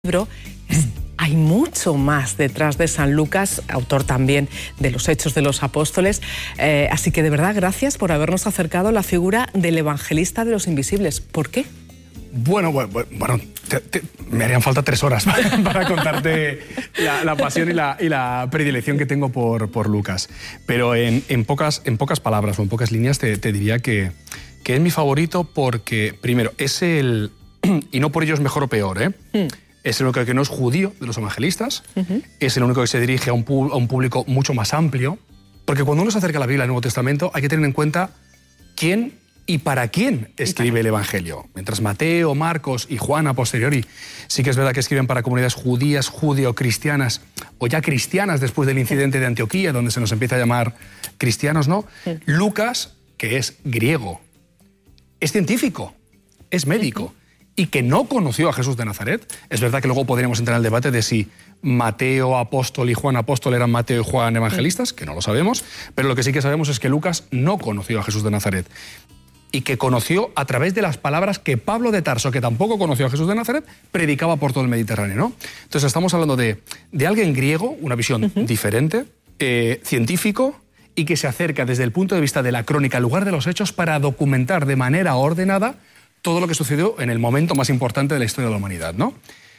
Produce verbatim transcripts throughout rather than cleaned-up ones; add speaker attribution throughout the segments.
Speaker 1: libro es, hay mucho más detrás de San Lucas, autor también de los Hechos de los Apóstoles. Eh, así que de verdad, gracias por habernos acercado a la figura del evangelista de los invisibles. ¿Por qué?
Speaker 2: Bueno, bueno, bueno te, te, me harían falta tres horas para, para contarte la, la pasión y la, y la predilección que tengo por, por Lucas. Pero en, en, pocas, en pocas palabras o en pocas líneas te, te diría que, que es mi favorito porque, primero, es el... y no por ello es mejor o peor, ¿eh? Mm. Es el único que no es judío de los evangelistas, uh-huh. Es el único que se dirige a un, a un público mucho más amplio, porque cuando uno se acerca a la Biblia, al Nuevo Testamento, hay que tener en cuenta quién y para quién escribe el Evangelio. Mientras Mateo, Marcos y Juan a posteriori sí que es verdad que escriben para comunidades judías, judío-cristianas, o ya cristianas después del incidente de Antioquía, donde se nos empieza a llamar cristianos, ¿no? Sí. Lucas, que es griego, es científico, es médico, uh-huh. y que no conoció a Jesús de Nazaret. Es verdad que luego podríamos entrar en el debate de si Mateo apóstol y Juan apóstol eran Mateo y Juan evangelistas, que no lo sabemos, pero lo que sí que sabemos es que Lucas no conoció a Jesús de Nazaret y que conoció a través de las palabras que Pablo de Tarso, que tampoco conoció a Jesús de Nazaret, predicaba por todo el Mediterráneo, ¿no? Entonces estamos hablando de, de alguien griego, una visión uh-huh. diferente, eh, científico, y que se acerca desde el punto de vista de la crónica al lugar de los hechos para documentar de manera ordenada todo lo que sucedió en el momento más importante de la historia de la humanidad, ¿no?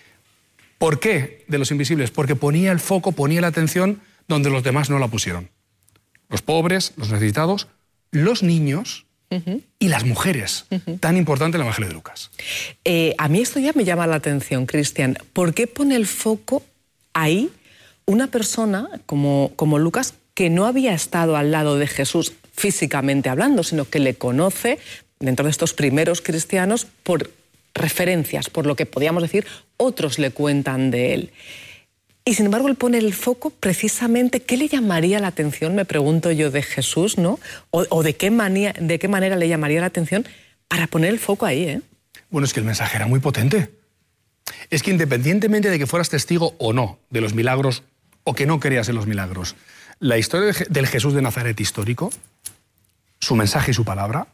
Speaker 2: ¿Por qué de los invisibles? Porque ponía el foco, ponía la atención donde los demás no la pusieron. Los pobres, los necesitados, los niños uh-huh. y las mujeres. Uh-huh. Tan importante el Evangelio de Lucas.
Speaker 1: Eh, a mí esto ya me llama la atención, Cristian. ¿Por qué pone el foco ahí una persona como, como Lucas que no había estado al lado de Jesús físicamente hablando, sino que le conoce dentro de estos primeros cristianos por referencias, por lo que podíamos decir, otros le cuentan de él? Y sin embargo él pone el foco precisamente, ¿qué le llamaría la atención, me pregunto yo, de Jesús, ¿no? O, o de, qué manía, de qué manera le llamaría la atención para poner el foco ahí, ¿eh?
Speaker 2: Bueno, es que el mensaje era muy potente. Es que independientemente de que fueras testigo o no de los milagros, o que no creas en los milagros, la historia de, del Jesús de Nazaret histórico, su mensaje y su palabra,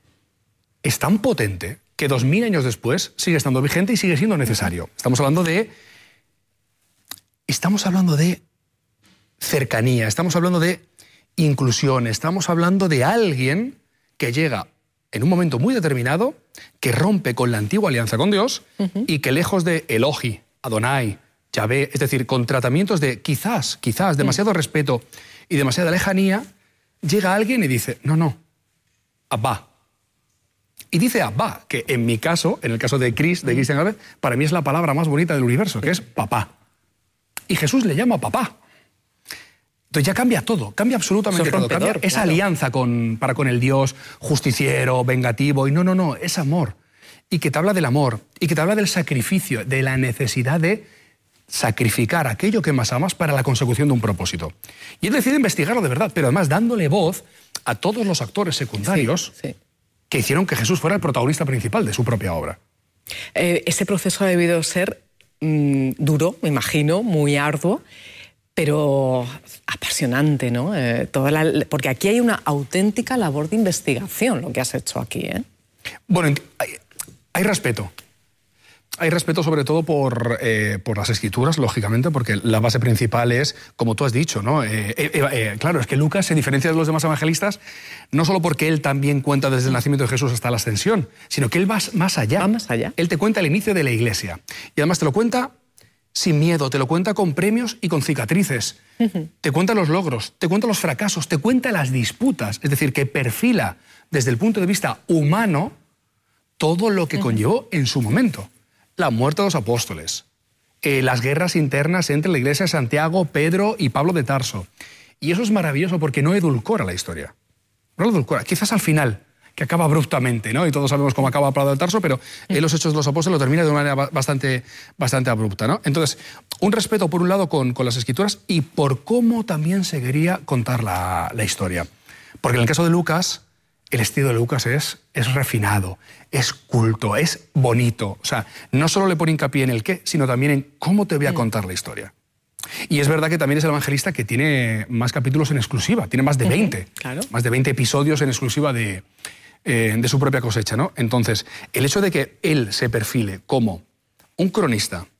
Speaker 2: es tan potente que dos mil años después sigue estando vigente y sigue siendo necesario. Estamos hablando de... Estamos hablando de cercanía, estamos hablando de inclusión, estamos hablando de alguien que llega en un momento muy determinado, que rompe con la antigua alianza con Dios uh-huh. y que lejos de Elohi, Adonai, Yahvé, es decir, con tratamientos de quizás, quizás, demasiado uh-huh. respeto y demasiada lejanía, llega alguien y dice, no, no, Abba. Y dice Abba, que en mi caso, en el caso de Chris, de Cristian Gálvez, para mí es la palabra más bonita del universo, que es papá. Y Jesús le llama papá. Entonces ya cambia todo, cambia absolutamente todo. Cambia esa claro. alianza con, para con el Dios justiciero, vengativo, y no, no, no, es amor. Y que te habla del amor, y que te habla del sacrificio, de la necesidad de sacrificar aquello que más amas para la consecución de un propósito. Y él decide investigarlo de verdad, pero además dándole voz a todos los actores secundarios sí, sí. que hicieron que Jesús fuera el protagonista principal de su propia obra.
Speaker 1: Eh, ese proceso ha debido ser mmm, duro, me imagino, muy arduo, pero apasionante, ¿no? Eh, toda la, porque aquí hay una auténtica labor de investigación, lo que has hecho aquí, ¿eh?
Speaker 2: Bueno, hay, hay respeto. Hay respeto sobre todo por, eh, por las escrituras, lógicamente, porque la base principal es, como tú has dicho, ¿no? Eh, eh, eh, claro, es que Lucas se diferencia de los demás evangelistas no solo porque él también cuenta desde el nacimiento de Jesús hasta la ascensión, sino que él va más allá.
Speaker 1: Va más allá.
Speaker 2: Él te cuenta el inicio de la iglesia. Y además te lo cuenta sin miedo, te lo cuenta con premios y con cicatrices. Uh-huh. Te cuenta los logros, te cuenta los fracasos, te cuenta las disputas. Es decir, que perfila desde el punto de vista humano todo lo que uh-huh. conllevó en su momento. La muerte de los apóstoles, eh, las guerras internas entre la iglesia de Santiago, Pedro y Pablo de Tarso. Y eso es maravilloso porque no edulcora la historia. No la edulcora. Quizás al final, que acaba abruptamente, ¿no? Y todos sabemos cómo acaba Pablo de Tarso, pero en los Hechos de los Apóstoles lo termina de una manera bastante, bastante abrupta, ¿no? Entonces, un respeto por un lado con, con las escrituras y por cómo también se quería contar la, la historia. Porque en el caso de Lucas, el estilo de Lucas es, es refinado, es culto, es bonito. O sea, no solo le pone hincapié en el qué, sino también en cómo te voy a contar la historia. Y es verdad que también es el evangelista que tiene más capítulos en exclusiva, tiene más de veinte, uh-huh, claro. más de veinte episodios en exclusiva de, eh, de su propia cosecha, ¿no? Entonces, el hecho de que él se perfile como un cronista